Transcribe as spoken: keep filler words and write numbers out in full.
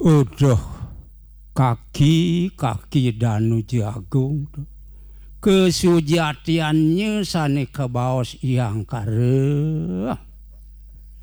Udah kaki-kaki Danu Jagung kesujatiannya sane kebaos yang kare